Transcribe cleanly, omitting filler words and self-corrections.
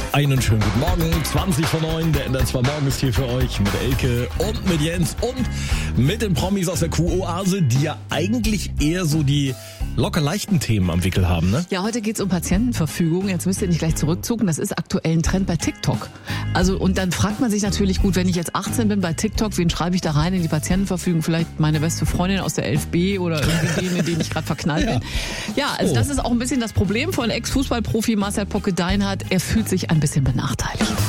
Einen schönen guten Morgen, 20 vor 9, der NDR 2 Morgen ist hier für euch mit Elke und mit Jens und mit den Promis aus der Q-Oase, die ja eigentlich eher so die locker leichten Themen am Wickel haben, ne? Ja, heute geht's um Patientenverfügung. Jetzt müsst ihr nicht gleich zurückzucken. Das ist aktuell ein Trend bei TikTok. Also, und dann fragt man sich natürlich, gut, wenn ich jetzt 18 bin bei TikTok, wen schreibe ich da rein in die Patientenverfügung? Vielleicht meine beste Freundin aus der 11b oder irgendwie den, in den ich gerade verknallt bin. Ja, also das ist auch ein bisschen das Problem von Ex-Fußballprofi Marcel Pocke-Deinhardt. Er fühlt sich ein bisschen benachteiligt.